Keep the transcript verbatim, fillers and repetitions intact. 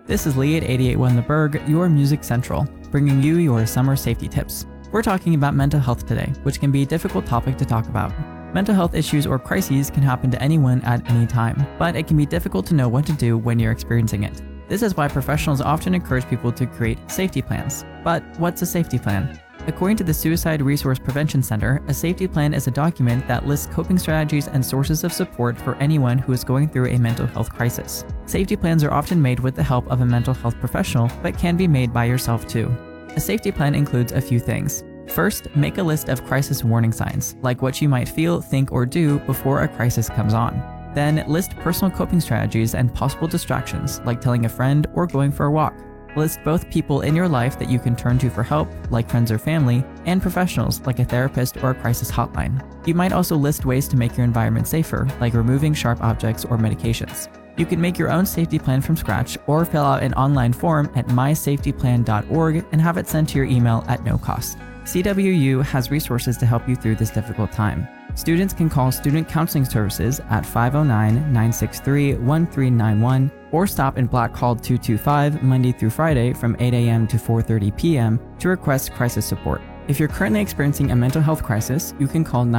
This is Lee at eighty-eight point one The Berg, your Music Central, bringing you your summer safety tips. We're talking about mental health today, which can be a difficult topic to talk about. Mental health issues or crises can happen to anyone at any time, but it can be difficult to know what to do when you're experiencing it. This is why professionals often encourage people to create safety plans. But what's a safety plan? According to the Suicide Resource Prevention Center, a safety plan is a document that lists coping strategies and sources of support for anyone who is going through a mental health crisis. Safety plans are often made with the help of a mental health professional, but can be made by yourself too. A safety plan includes a few things. First, make a list of crisis warning signs, like what you might feel, think, or do before a crisis comes on. Then, list personal coping strategies and possible distractions, like telling a friend or going for a walk. List both people in your life that you can turn to for help, like friends or family, and professionals, like a therapist or a crisis hotline. You might also list ways to make your environment safer, like removing sharp objects or medications. You can make your own safety plan from scratch or fill out an online form at my safety plan dot org and have it sent to your email at no cost. C W U has resources to help you through this difficult time. Students can call Student Counseling Services at five oh nine, nine six three, one three nine one or stop in Black Hall two two five Monday through Friday from eight a.m. to four thirty p.m. to request crisis support. If you're currently experiencing a mental health crisis, you can call